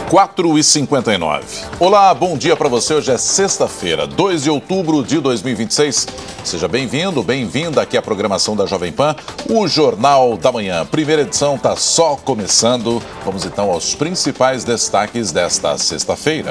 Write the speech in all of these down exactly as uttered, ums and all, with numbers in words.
quatro e cinquenta e nove. Olá, bom dia para você. Hoje é sexta-feira, dois de outubro de dois mil e vinte e seis. Seja bem-vindo, bem-vinda aqui à programação da Jovem Pan, o Jornal da Manhã. Primeira edição está só começando. Vamos então aos principais destaques desta sexta-feira.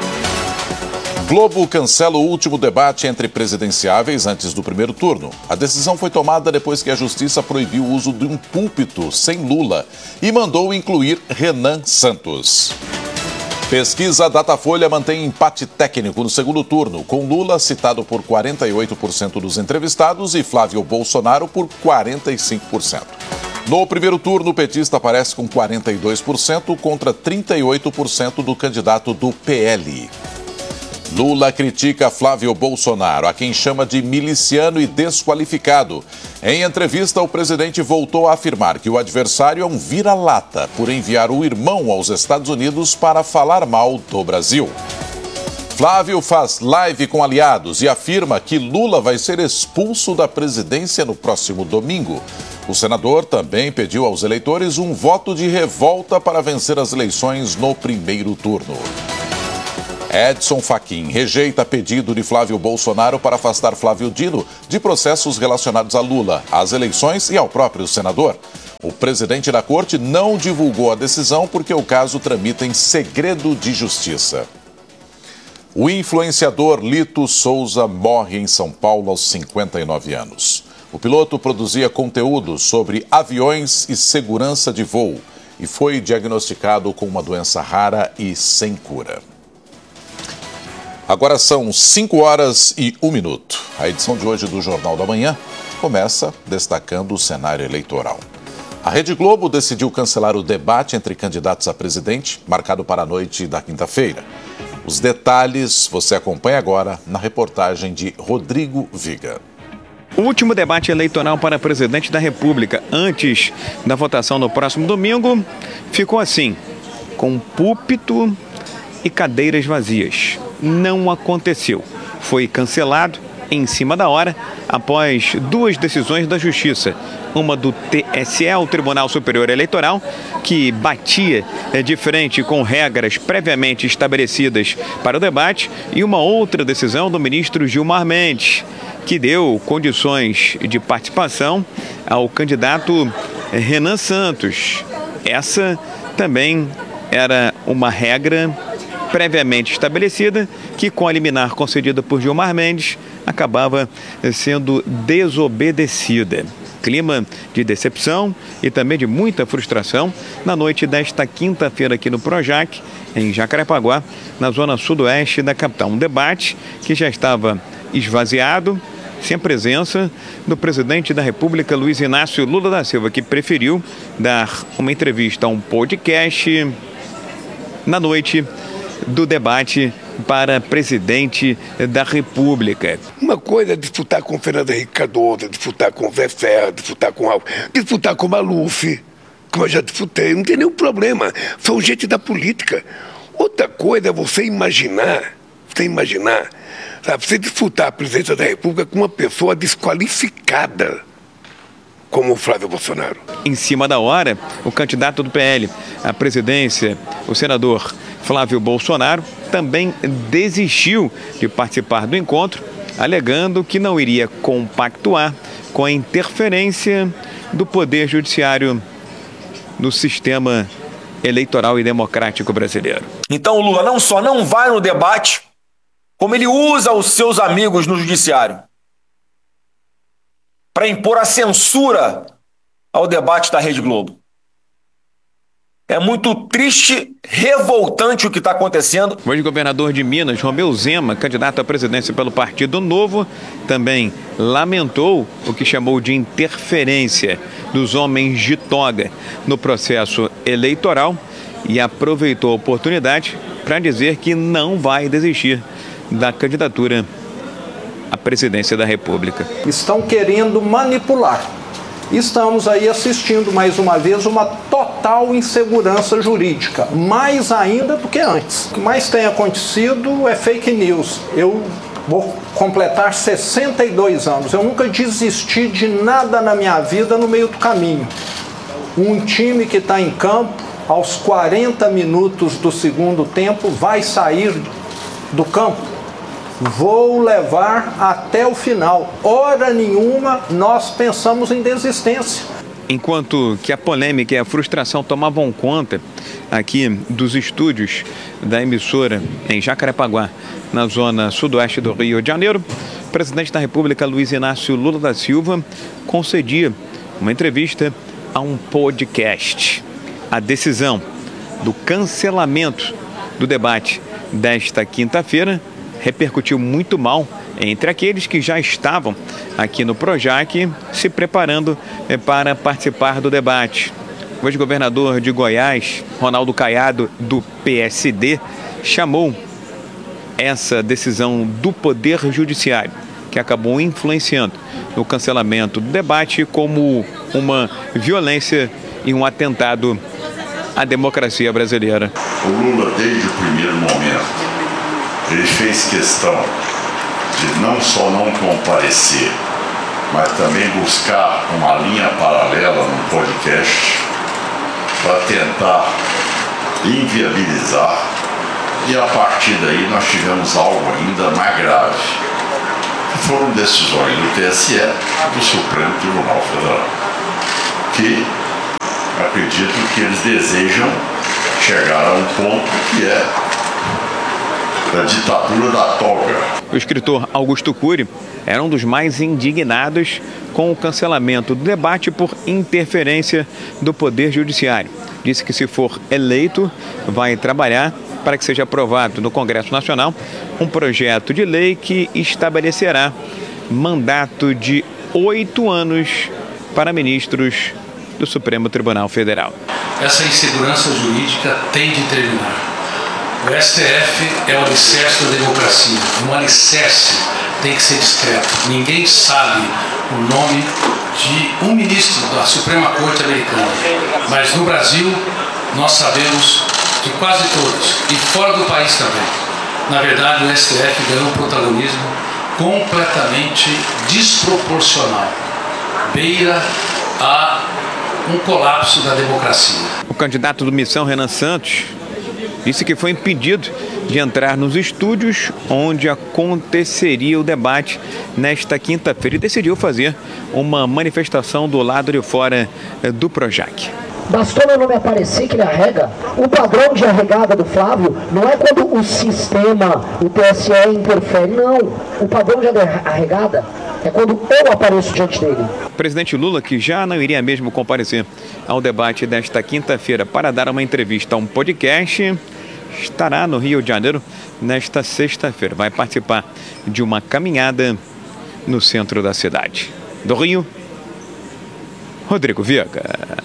Globo cancela o último debate entre presidenciáveis antes do primeiro turno. A decisão foi tomada depois que a Justiça proibiu o uso de um púlpito sem Lula e mandou incluir Renan Santos. Pesquisa Datafolha mantém empate técnico no segundo turno, com Lula citado por quarenta e oito por cento dos entrevistados e Flávio Bolsonaro por quarenta e cinco por cento. No primeiro turno, o petista aparece com quarenta e dois por cento contra trinta e oito por cento do candidato do P L. Lula critica Flávio Bolsonaro, a quem chama de miliciano e desqualificado. Em entrevista, o presidente voltou a afirmar que o adversário é um vira-lata por enviar o irmão aos Estados Unidos para falar mal do Brasil. Flávio faz live com aliados e afirma que Lula vai ser expulso da presidência no próximo domingo. O senador também pediu aos eleitores um voto de revolta para vencer as eleições no primeiro turno. Edson Fachin rejeita pedido de Flávio Bolsonaro para afastar Flávio Dino de processos relacionados a Lula, às eleições e ao próprio senador. O presidente da corte não divulgou a decisão porque o caso tramita em segredo de justiça. O influenciador Lito Souza morre em São Paulo aos cinquenta e nove anos. O piloto produzia conteúdo sobre aviões e segurança de voo e foi diagnosticado com uma doença rara e sem cura. Agora são cinco horas e um minuto. A edição de hoje do Jornal da Manhã começa destacando o cenário eleitoral. A Rede Globo decidiu cancelar o debate entre candidatos a presidente, marcado para a noite da quinta-feira. Os detalhes você acompanha agora na reportagem de Rodrigo Viga. O último debate eleitoral para presidente da República, antes da votação no próximo domingo, ficou assim, com púlpito e cadeiras vazias. Não aconteceu. Foi cancelado em cima da hora após duas decisões da Justiça. Uma do T S E, o Tribunal Superior Eleitoral, que batia de frente com regras previamente estabelecidas para o debate, e uma outra decisão do ministro Gilmar Mendes, que deu condições de participação ao candidato Renan Santos. Essa também era uma regra previamente estabelecida, que com a liminar concedida por Gilmar Mendes, acabava sendo desobedecida. Clima de decepção e também de muita frustração na noite desta quinta-feira aqui no Projac, em Jacarepaguá, na zona sudoeste da capital. Um debate que já estava esvaziado, sem a presença do presidente da República, Luiz Inácio Lula da Silva, que preferiu dar uma entrevista a um podcast na noite do debate para presidente da República. Uma coisa é disputar com o Fernando Henrique Cardoso, disputar com o Zé Serra, disputar com o disputar com o Maluf, como eu já disputei, não tem nenhum problema. São gente da política. Outra coisa é você imaginar, você imaginar, sabe, você disputar a presidência da República com uma pessoa desqualificada, como o Flávio Bolsonaro. Em cima da hora, o candidato do P L à presidência, o senador Flávio Bolsonaro, também desistiu de participar do encontro, alegando que não iria compactuar com a interferência do Poder Judiciário no sistema eleitoral e democrático brasileiro. Então o Lula não só não vai no debate, como ele usa os seus amigos no judiciário para impor a censura ao debate da Rede Globo. É muito triste, revoltante o que está acontecendo. O ex-governador de Minas, Romeu Zema, candidato à presidência pelo Partido Novo, também lamentou o que chamou de interferência dos homens de toga no processo eleitoral e aproveitou a oportunidade para dizer que não vai desistir da candidatura à presidência da República. Estão querendo manipular. Estamos aí assistindo mais uma vez uma total insegurança jurídica, mais ainda do que antes. O que mais tem acontecido é fake news. Eu vou completar sessenta e dois anos. Eu nunca desisti de nada na minha vida no meio do caminho. Um time que está em campo aos quarenta minutos do segundo tempo, vai sair do campo. Vou levar até o final. Hora nenhuma nós pensamos em desistência. Enquanto que a polêmica e a frustração tomavam conta aqui dos estúdios da emissora em Jacarepaguá, na zona sudoeste do Rio de Janeiro, o presidente da República, Luiz Inácio Lula da Silva, concedia uma entrevista a um podcast. A decisão do cancelamento do debate desta quinta-feira repercutiu muito mal entre aqueles que já estavam aqui no Projac se preparando para participar do debate. O ex-governador de Goiás, Ronaldo Caiado, do P S D, chamou essa decisão do Poder Judiciário, que acabou influenciando no cancelamento do debate, como uma violência e um atentado à democracia brasileira. O Lula, desde o primeiro momento, ele fez questão de não só não comparecer, mas também buscar uma linha paralela no podcast para tentar inviabilizar, e a partir daí nós tivemos algo ainda mais grave, que foram decisões do T S E, do Supremo Tribunal Federal, que acredito que eles desejam chegar a um ponto que é da ditadura da toga. O escritor Augusto Cury era um dos mais indignados com o cancelamento do debate por interferência do Poder Judiciário. Disse que, se for eleito, vai trabalhar para que seja aprovado no Congresso Nacional um projeto de lei que estabelecerá mandato de oito anos para ministros do Supremo Tribunal Federal. Essa insegurança jurídica tem de terminar. O S T F é o alicerce da democracia. Um alicerce tem que ser discreto. Ninguém sabe o nome de um ministro da Suprema Corte Americana. Mas no Brasil, nós sabemos de quase todos. E fora do país também. Na verdade, o S T F ganhou um protagonismo completamente desproporcional. Beira a um colapso da democracia. O candidato do Missão, Renan Santos, disse que foi impedido de entrar nos estúdios onde aconteceria o debate nesta quinta-feira e decidiu fazer uma manifestação do lado de fora do Projac. Bastou meu nome aparecer que ele arrega. O padrão de arregada do Flávio não é quando o sistema, o T S E interfere, não. O padrão de arregada é quando eu apareço diante dele. O presidente Lula, que já não iria mesmo comparecer ao debate desta quinta-feira para dar uma entrevista a um podcast, estará no Rio de Janeiro nesta sexta-feira. Vai participar de uma caminhada no centro da cidade. Do Rio, Rodrigo Viega.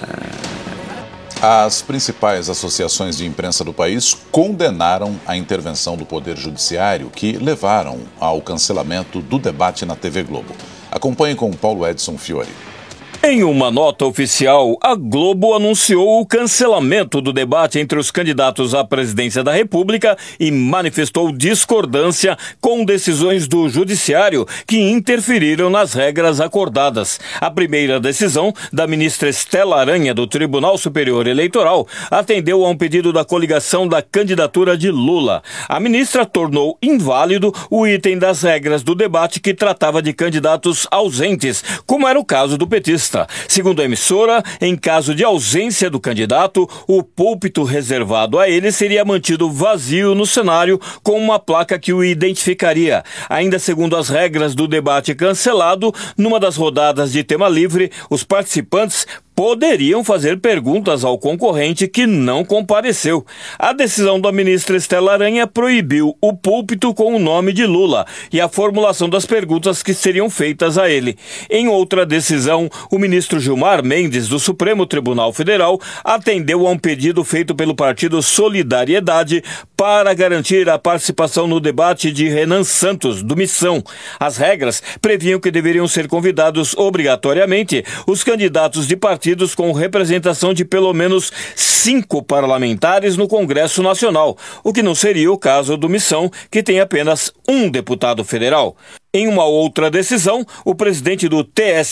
As principais associações de imprensa do país condenaram a intervenção do Poder Judiciário que levaram ao cancelamento do debate na T V Globo. Acompanhe com Paulo Edson Fiore. Em uma nota oficial, a Globo anunciou o cancelamento do debate entre os candidatos à presidência da República e manifestou discordância com decisões do Judiciário que interferiram nas regras acordadas. A primeira decisão, da ministra Estela Aranha, do Tribunal Superior Eleitoral, atendeu a um pedido da coligação da candidatura de Lula. A ministra tornou inválido o item das regras do debate que tratava de candidatos ausentes, como era o caso do petista. Segundo a emissora, em caso de ausência do candidato, o púlpito reservado a ele seria mantido vazio no cenário com uma placa que o identificaria. Ainda segundo as regras do debate cancelado, numa das rodadas de tema livre, os participantes poderiam fazer perguntas ao concorrente que não compareceu. A decisão da ministra Estela Aranha proibiu o púlpito com o nome de Lula e a formulação das perguntas que seriam feitas a ele. Em outra decisão, o ministro Gilmar Mendes, do Supremo Tribunal Federal, atendeu a um pedido feito pelo partido Solidariedade para garantir a participação no debate de Renan Santos, do Missão. As regras previam que deveriam ser convidados obrigatoriamente os candidatos de partidos com representação de pelo menos cinco parlamentares no Congresso Nacional, o que não seria o caso do Missão, que tem apenas um deputado federal. Em uma outra decisão, o presidente do T S E,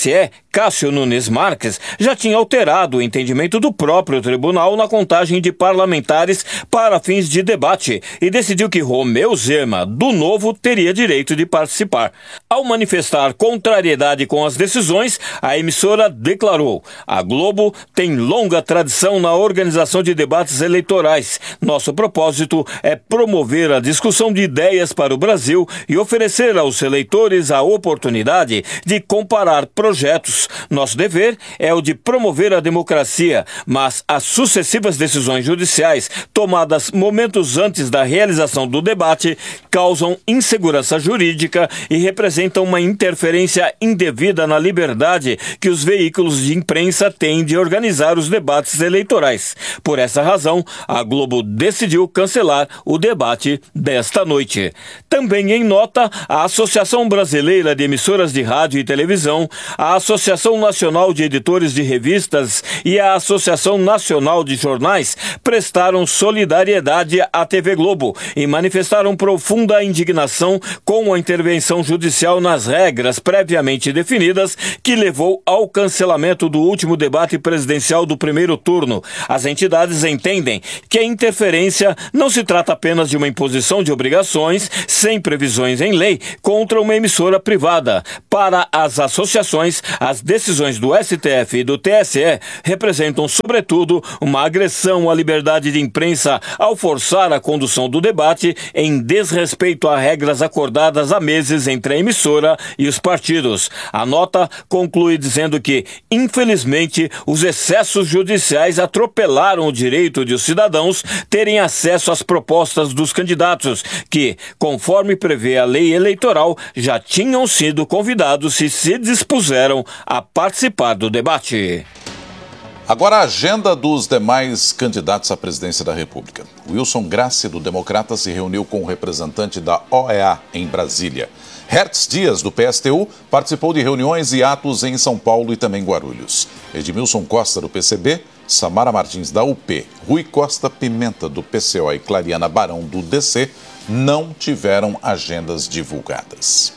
Cássio Nunes Marques, já tinha alterado o entendimento do próprio tribunal na contagem de parlamentares para fins de debate e decidiu que Romeu Zema, do Novo, teria direito de participar. Ao manifestar contrariedade com as decisões, a emissora declarou: a Globo tem longa tradição na organização de debates eleitorais. Nosso propósito é promover a discussão de ideias para o Brasil e oferecer aos eleitores a oportunidade de comparar projetos. Nosso dever é o de promover a democracia, mas as sucessivas decisões judiciais tomadas momentos antes da realização do debate causam insegurança jurídica e representam uma interferência indevida na liberdade que os veículos de imprensa têm de organizar os debates eleitorais. Por essa razão, a Globo decidiu cancelar o debate desta noite. Também em nota, a Associação Brasileira de Emissoras de Rádio e Televisão, a Associação Nacional de Editores de Revistas e a Associação Nacional de Jornais prestaram solidariedade à T V Globo e manifestaram profunda indignação com a intervenção judicial nas regras previamente definidas que levou ao cancelamento do último debate presidencial do primeiro turno. As entidades entendem que a interferência não se trata apenas de uma imposição de obrigações sem previsões em lei contra uma emissora privada. Para as associações, as decisões do S T F e do T S E representam, sobretudo, uma agressão à liberdade de imprensa ao forçar a condução do debate em desrespeito a regras acordadas há meses entre a emissora e os partidos. A nota conclui dizendo que, infelizmente, os excessos judiciais atropelaram o direito de os cidadãos terem acesso às propostas dos candidatos, que, conforme prevê a lei eleitoral, já tinham sido convidados e se dispuseram a participar do debate. Agora a agenda dos demais candidatos à presidência da República. Wilson Grassi, do Democrata, se reuniu com o representante da O E A em Brasília. Hertz Dias, do P S T U, participou de reuniões e atos em São Paulo e também Guarulhos. Edmilson Costa, do P C B, Samara Martins, da U P, Rui Costa Pimenta, do P C O e Clariana Barão, do D C, não tiveram agendas divulgadas.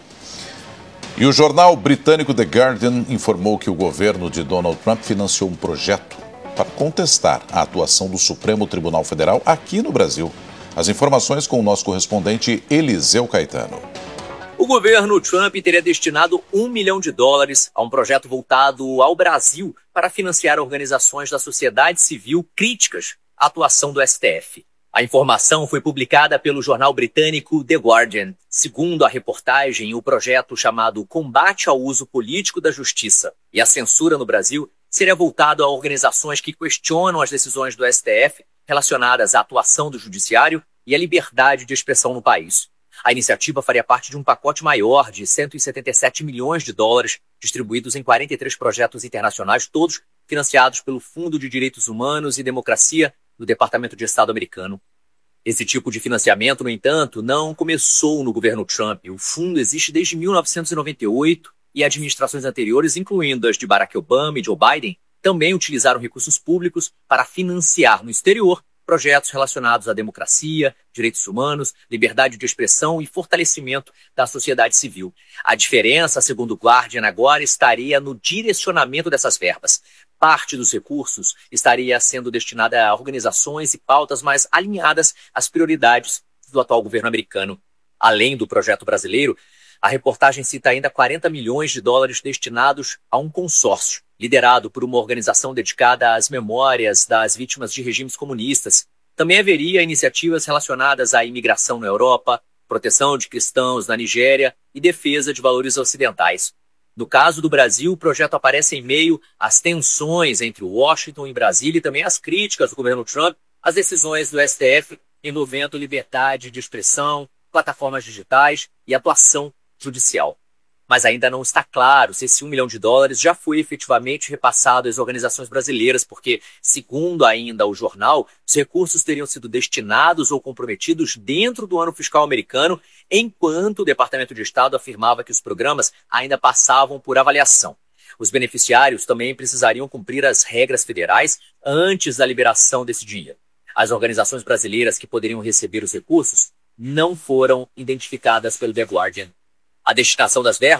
E o jornal britânico The Guardian informou que o governo de Donald Trump financiou um projeto para contestar a atuação do Supremo Tribunal Federal aqui no Brasil. As informações com o nosso correspondente Eliseu Caetano. O governo Trump teria destinado um milhão de dólares a um projeto voltado ao Brasil para financiar organizações da sociedade civil críticas à atuação do S T F. A informação foi publicada pelo jornal britânico The Guardian. Segundo a reportagem, o projeto chamado Combate ao Uso Político da Justiça e a Censura no Brasil seria voltado a organizações que questionam as decisões do S T F relacionadas à atuação do judiciário e à liberdade de expressão no país. A iniciativa faria parte de um pacote maior de cento e setenta e sete milhões de dólares, distribuídos em quarenta e três projetos internacionais, todos financiados pelo Fundo de Direitos Humanos e Democracia do Departamento de Estado americano. Esse tipo de financiamento, no entanto, não começou no governo Trump. O fundo existe desde mil novecentos e noventa e oito e administrações anteriores, incluindo as de Barack Obama e Joe Biden, também utilizaram recursos públicos para financiar no exterior projetos relacionados à democracia, direitos humanos, liberdade de expressão e fortalecimento da sociedade civil. A diferença, segundo o Guardian, agora estaria no direcionamento dessas verbas. Parte dos recursos estaria sendo destinada a organizações e pautas mais alinhadas às prioridades do atual governo americano. Além do projeto brasileiro, a reportagem cita ainda quarenta milhões de dólares destinados a um consórcio, liderado por uma organização dedicada às memórias das vítimas de regimes comunistas. Também haveria iniciativas relacionadas à imigração na Europa, proteção de cristãos na Nigéria e defesa de valores ocidentais. No caso do Brasil, o projeto aparece em meio às tensões entre Washington e Brasília e também às críticas do governo Trump às decisões do S T F envolvendo liberdade de expressão, plataformas digitais e atuação judicial. Mas ainda não está claro se esse um milhão de dólares já foi efetivamente repassado às organizações brasileiras, porque, segundo ainda o jornal, os recursos teriam sido destinados ou comprometidos dentro do ano fiscal americano, enquanto o Departamento de Estado afirmava que os programas ainda passavam por avaliação. Os beneficiários também precisariam cumprir as regras federais antes da liberação desse dinheiro. As organizações brasileiras que poderiam receber os recursos não foram identificadas pelo The Guardian. A destinação das verbas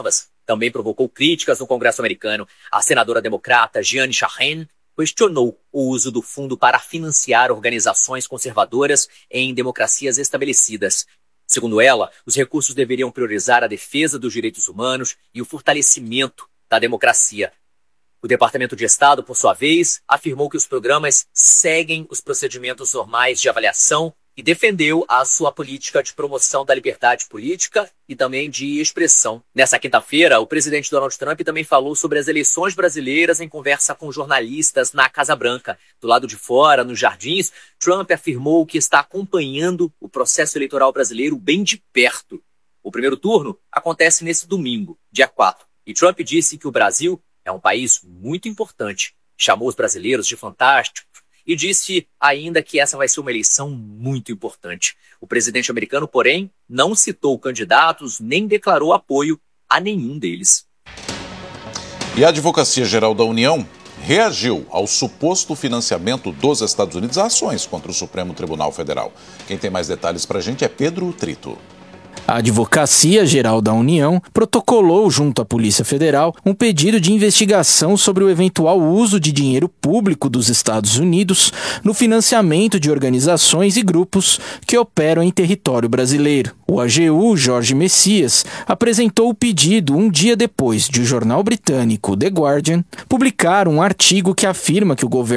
também provocou críticas no Congresso americano. A senadora democrata Jeanne Shaheen questionou o uso do fundo para financiar organizações conservadoras em democracias estabelecidas. Segundo ela, os recursos deveriam priorizar a defesa dos direitos humanos e o fortalecimento da democracia. O Departamento de Estado, por sua vez, afirmou que os programas seguem os procedimentos normais de avaliação e defendeu a sua política de promoção da liberdade política e também de expressão. Nessa quinta-feira, o presidente Donald Trump também falou sobre as eleições brasileiras em conversa com jornalistas na Casa Branca. Do lado de fora, nos jardins, Trump afirmou que está acompanhando o processo eleitoral brasileiro bem de perto. O primeiro turno acontece nesse domingo, dia quatro, e Trump disse que o Brasil é um país muito importante. Chamou os brasileiros de fantásticos e disse ainda que essa vai ser uma eleição muito importante. O presidente americano, porém, não citou candidatos nem declarou apoio a nenhum deles. E a Advocacia Geral da União reagiu ao suposto financiamento dos Estados Unidos a ações contra o Supremo Tribunal Federal. Quem tem mais detalhes para a gente é Pedro Trito. A Advocacia Geral da União protocolou junto à Polícia Federal um pedido de investigação sobre o eventual uso de dinheiro público dos Estados Unidos no financiamento de organizações e grupos que operam em território brasileiro. O A G U, Jorge Messias, apresentou o pedido um dia depois de o jornal britânico The Guardian publicar um artigo que afirma que o governo